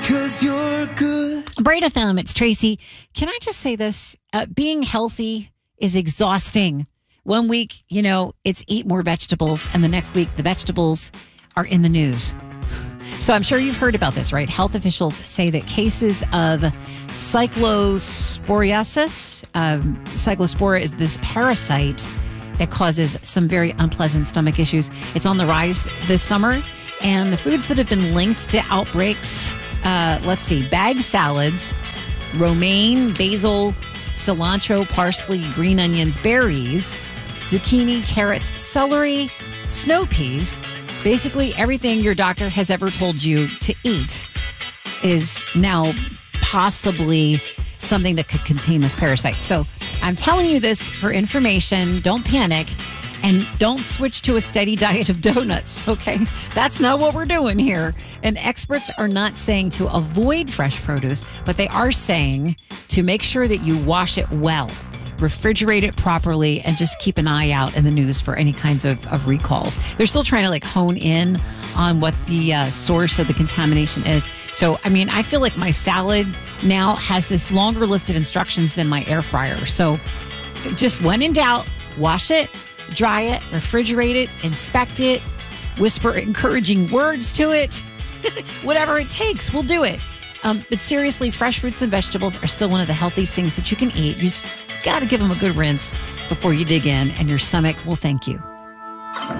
'cause you're good. Brain FM, it's Tracy. Can I just say this? Being healthy is exhausting. One week, it's eat more vegetables, and the next week, the vegetables are in the news. So I'm sure you've heard about this, right? Health officials say that cases of cyclosporiasis, cyclospora is this parasite that causes some very unpleasant stomach issues. It's on the rise this summer. And the foods that have been linked to outbreaks, let's see, bag salads, romaine, basil, cilantro, parsley, green onions, berries, zucchini, carrots, celery, snow peas. Basically, everything your doctor has ever told you to eat is now possibly something that could contain this parasite. So I'm telling you this for information. Don't panic. And don't switch to a steady diet of donuts, okay? That's not what we're doing here. And experts are not saying to avoid fresh produce, but they are saying to make sure that you wash it well, refrigerate it properly, and just keep an eye out in the news for any kinds of recalls. They're still trying to hone in on what the source of the contamination is. So, I feel like my salad now has this longer list of instructions than my air fryer. So just when in doubt, wash it, dry it, refrigerate it, inspect it, whisper encouraging words to it. Whatever it takes, we'll do it. But seriously, fresh fruits and vegetables are still one of the healthiest things that you can eat. You just got to give them a good rinse before you dig in, and your stomach will thank you.